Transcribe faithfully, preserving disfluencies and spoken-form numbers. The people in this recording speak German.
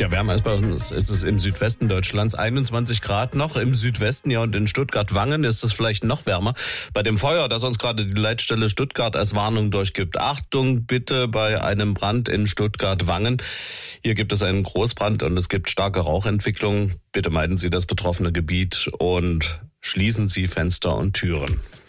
Ja, wärmer als bei uns ist es im Südwesten Deutschlands, einundzwanzig Grad noch. Im Südwesten, ja, und in Stuttgart-Wangen ist es vielleicht noch wärmer. Bei dem Feuer, das uns gerade die Leitstelle Stuttgart als Warnung durchgibt. Achtung bitte bei einem Brand in Stuttgart-Wangen. Hier gibt es einen Großbrand und es gibt starke Rauchentwicklung. Bitte meiden Sie das betroffene Gebiet und schließen Sie Fenster und Türen.